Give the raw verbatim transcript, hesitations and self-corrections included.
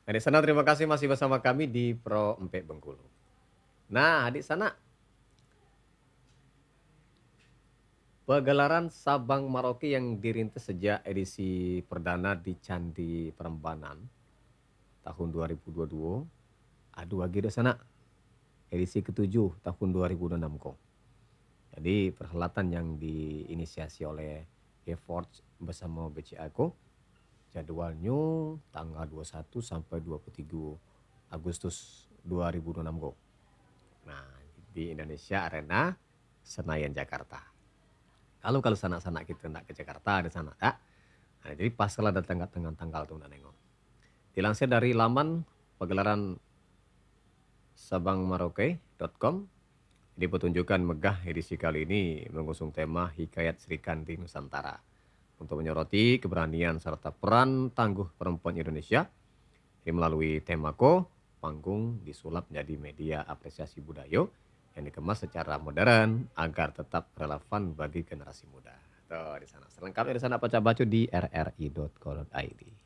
Nah, di sana terima kasih masih bersama kami di Pro Empek Bengkulu. Nah, di sana pegelaran Sabang Merauke yang dirintis sejak edisi perdana di Candi Prambanan tahun dua ribu dua puluh dua. Aduh lagi di sana edisi ketujuh tahun dua ribu dua puluh enam kok. Jadi perhelatan yang diinisiasi oleh Geforge bersama B C A ko jadwalnya tanggal dua puluh satu sampai dua puluh tiga Agustus dua ribu dua puluh enam kok. Nah, di Indonesia Arena Senayan Jakarta. Kalau kalau sanak-sanak kita nak ke Jakarta di sana, ya. Nah, jadi pas kalau datang dengan tanggal tuh nengok. Dilansir dari laman pegelaran sabang merauke dot com, di pertunjukan megah edisi kali ini mengusung tema Hikayat Sri Kandi Nusantara untuk menyoroti keberanian serta peran tangguh perempuan Indonesia. Ini melalui temako panggung disulap menjadi media apresiasi budaya yang dikemas secara modern agar tetap relevan bagi generasi muda. Tuh di sana. Selengkapnya di sana baca baca di r r i dot co dot i d.